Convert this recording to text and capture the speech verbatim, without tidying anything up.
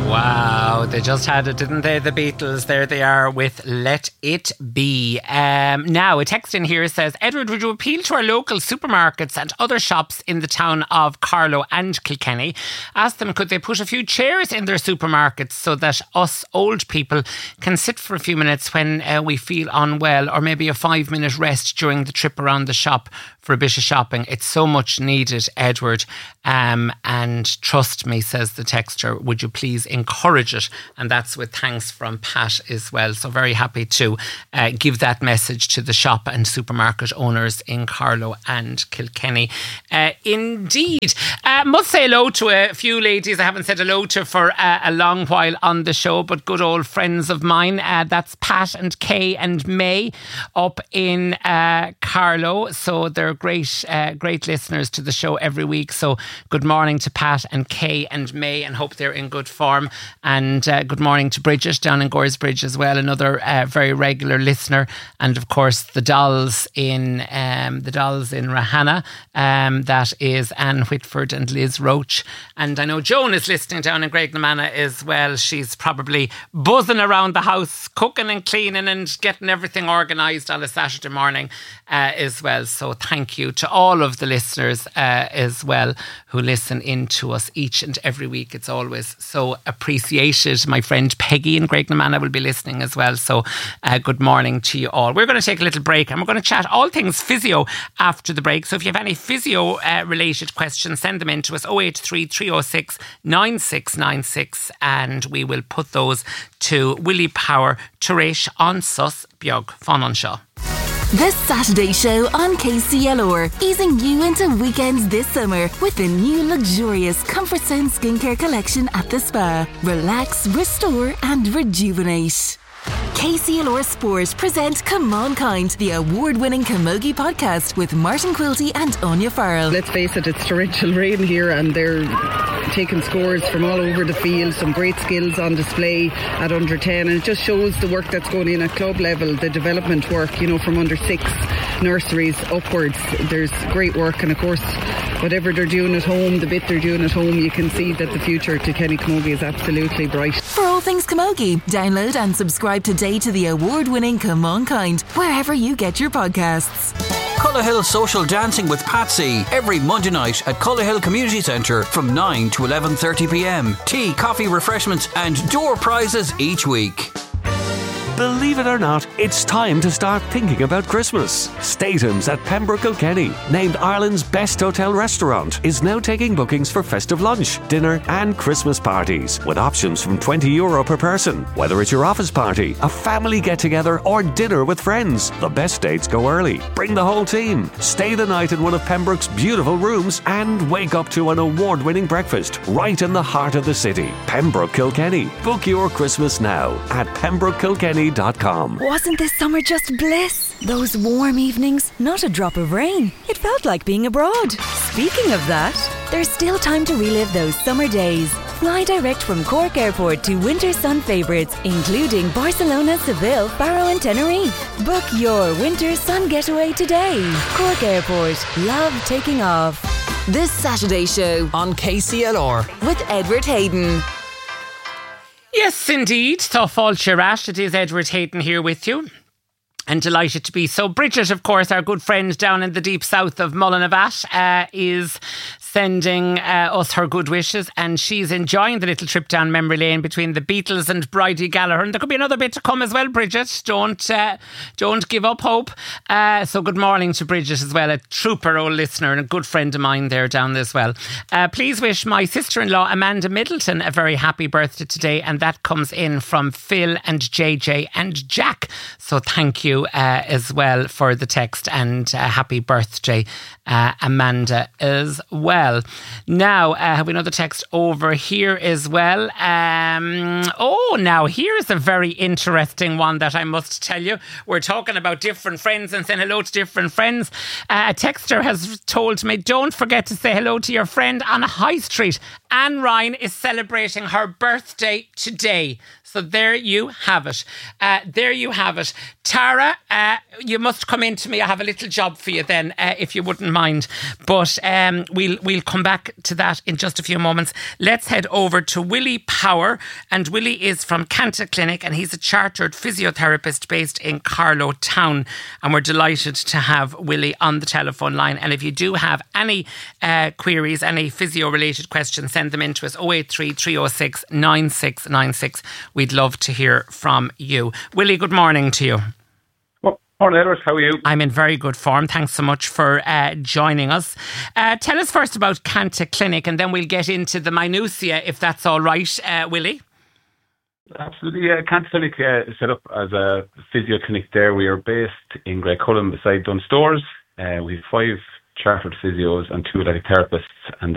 Wow, they just had it, didn't they, the Beatles? There they are with Let It Be. Um, now, a text in here says, Edward, would you appeal to our local supermarkets and other shops in the town of Carlow and Kilkenny? Ask them, could they put a few chairs in their supermarkets so that us old people can sit for a few minutes when uh, we feel unwell, or maybe a five minute rest during the trip around the shop for a bit of shopping? It's so much needed, Edward. Um, and trust me, says the texter, would you please encourage it? And that's with thanks from Pat as well. So very happy to uh, give that message to the shop and supermarket owners in Carlow and Kilkenny. Uh, indeed. Uh, must say hello to a few ladies I haven't said hello to for uh, a long while on the show, but good old friends of mine. Uh, that's Pat and Kay and May up in uh, Carlow. So they're great, uh, great listeners to the show every week. So good morning to Pat and Kay and May, and hope they're in good form. And uh, good morning to Bridget down in Goresbridge as well, another uh, very regular listener. And of course the dolls in um, the dolls in Rahana, um, that is Anne Whitford and Liz Roach. And I know Joan is listening down in Graignamanagh as well. She's probably buzzing around the house, cooking and cleaning and getting everything organised on a Saturday morning uh, as well. So thank you to all of the listeners uh, as well who listen in to us each and every week. It's always so appreciated. My friend Peggy in Graignamanagh will be listening as well. So uh, good morning to you all. We're going to take a little break and we're going to chat all things physio after the break. So if you have any physio uh, related questions, send them in to us oh eight three, three oh six, nine six nine six, and we will put those to Willie Power Turesh on Sus Biog Fun on Shaw. The Saturday Show on K C L R, easing you into weekends this summer with the new luxurious Comfort Zone skincare collection at the spa. Relax, restore and rejuvenate. K C L R Sport present Come On Kind, the award-winning Camogie podcast with Martin Quilty and Anya Farrell. Let's face it, it's torrential rain here and they're taking scores from all over the field. Some great skills on display at under ten, and it just shows the work that's going in at club level, the development work, you know, from under six nurseries upwards. There's great work, and of course whatever they're doing at home, the bit they're doing at home, you can see that the future to Kenny Camogie is absolutely bright. For all things Camogie, download and subscribe today to the award-winning Come On Kind wherever you get your podcasts. Cullerhill Social Dancing with Patsy every Monday night at Cullerhill Community Centre from nine to eleven thirty p m. Tea, coffee, refreshments and door prizes each week. Believe it or not, it's time to start thinking about Christmas. Statham's at Pembroke Kilkenny, named Ireland's best hotel restaurant, is now taking bookings for festive lunch, dinner and Christmas parties, with options from twenty euro per person. Whether it's your office party, a family get-together or dinner with friends, the best dates go early. Bring the whole team. Stay the night in one of Pembroke's beautiful rooms and wake up to an award-winning breakfast right in the heart of the city. Pembroke Kilkenny. Book your Christmas now at pembroke kilkenny dot com. Wasn't this summer just bliss? Those warm evenings, not a drop of rain. It felt like being abroad. Speaking of that, there's still time to relive those summer days. Fly direct from Cork Airport to winter sun favourites, including Barcelona, Seville, Faro and Tenerife. Book your winter sun getaway today. Cork Airport. Love taking off. This Saturday Show On K C L R with Edward Hayden. Yes, indeed. So, Falchirash, it is Edward Hayden here with you. And delighted to be so. Bridget, of course, our good friend down in the deep south of Mullinavat, uh, is sending uh, us her good wishes, and she's enjoying the little trip down memory lane between the Beatles and Bridie Gallagher. And there could be another bit to come as well, Bridget. Don't uh, don't give up hope. Uh, so good morning to Bridget as well, a trooper old listener and a good friend of mine there down as well. Uh, please wish my sister-in-law Amanda Middleton a very happy birthday today, and that comes in from Phil and J J and Jack. So thank you uh, as well for the text, and uh, happy birthday, uh, Amanda, as well. Now, uh, have we another text over here as well? Um, oh, now here's a very interesting one that I must tell you. We're talking about different friends and saying hello to different friends. Uh, a texter has told me, don't forget to say hello to your friend on High Street, Anne Ryan is celebrating her birthday today. So there you have it. Uh, there you have it. Tara, uh, you must come in to me. I have a little job for you then, uh, if you wouldn't mind. But um, we'll we'll come back to that in just a few moments. Let's head over to Willie Power. And Willie is from Canta Clinic, and he's a chartered physiotherapist based in Carlow Town. And we're delighted to have Willie on the telephone line. And if you do have any uh, queries, any physio-related questions, send them in to us, oh eight three, three oh six, nine six nine six. We'd love to hear from you. Willie, good morning to you. Well, morning, Edward. How are you? I'm in very good form. Thanks so much for uh, joining us. Uh, tell us first about Canta Clinic, and then we'll get into the minutiae, if that's all right, uh, Willie. Absolutely. Yeah, Canta Clinic uh, is set up as a physio clinic there. We are based in Greycullen beside Dunstores. Uh, we have five chartered physios and two athletic therapists, and